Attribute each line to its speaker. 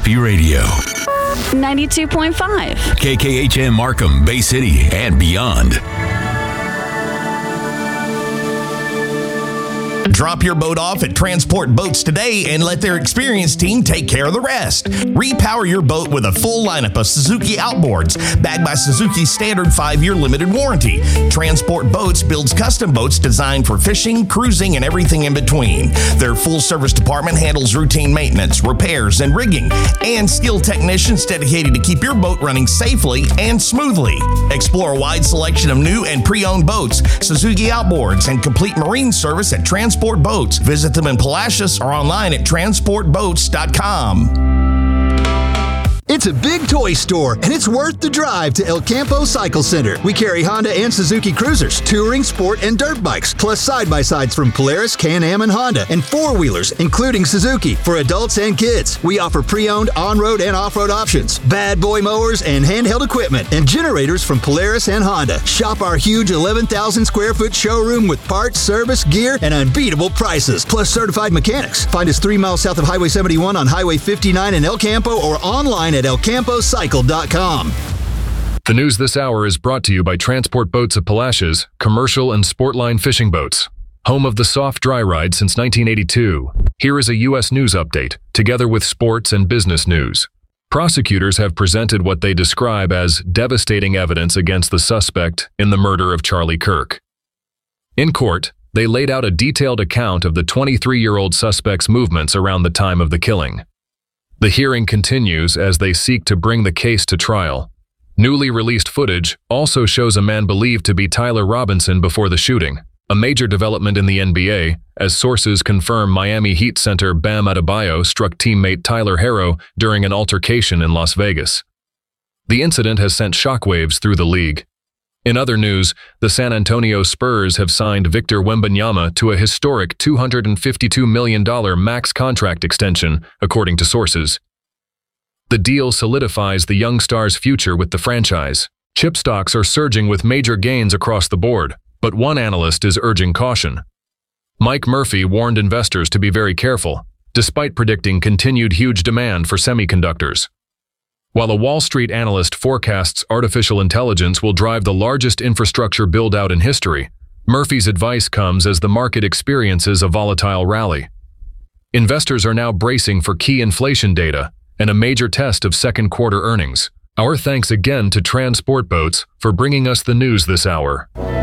Speaker 1: Happy Radio.
Speaker 2: 92.5.
Speaker 1: KKHM Markham, Bay City, and beyond.
Speaker 3: Drop your boat off at Transport Boats today and let their experienced team take care of the rest. Repower your boat with a full lineup of Suzuki outboards, backed by Suzuki's standard 5-year limited warranty. Transport Boats builds custom boats designed for fishing, cruising, and everything in between. Their full-service department handles routine maintenance, repairs, and rigging, and skilled technicians dedicated to keep your boat running safely and smoothly. Explore a wide selection of new and pre-owned boats, Suzuki outboards, and complete marine service at Transport Boats. Visit them in Palacios or online at transportboats.com.
Speaker 4: It's a big toy store, and it's worth the drive to El Campo Cycle Center. We carry Honda and Suzuki Cruisers, touring, sport, and dirt bikes, plus side-by-sides from Polaris, Can-Am, and Honda, and four-wheelers, including Suzuki, for adults and kids. We offer pre-owned on-road and off-road options, bad boy mowers, and handheld equipment, and generators from Polaris and Honda. Shop our huge 11,000-square-foot showroom with parts, service, gear, and unbeatable prices, plus certified mechanics. Find us 3 miles south of Highway 71 on Highway 59 in El Campo or online at elcampocycle.com.
Speaker 5: The news this hour is brought to you by Transport Boats of Palacios, commercial and sportline fishing boats. Home of the soft dry ride since 1982. Here is a U.S. news update, together with sports and business news. Prosecutors have presented what they describe as devastating evidence against the suspect in the murder of Charlie Kirk. In court, they laid out a detailed account of the 23-year-old suspect's movements around the time of the killing. The hearing continues as they seek to bring the case to trial. Newly released footage also shows a man believed to be Tyler Robinson before the shooting, a major development in the NBA, as sources confirm Miami Heat center Bam Adebayo struck teammate Tyler Herro during an altercation in Las Vegas. The incident has sent shockwaves through the league. In other news, the San Antonio Spurs have signed Victor Wembanyama to a historic $252 million max contract extension, according to sources. The deal solidifies the young star's future with the franchise. Chip stocks are surging with major gains across the board, but one analyst is urging caution. Mike Murphy warned investors to be very careful, despite predicting continued huge demand for semiconductors. While a Wall Street analyst forecasts artificial intelligence will drive the largest infrastructure build-out in history, Murphy's advice comes as the market experiences a volatile rally. Investors are now bracing for key inflation data and a major test of second-quarter earnings. Our thanks again to Transport Boats for bringing us the news this hour.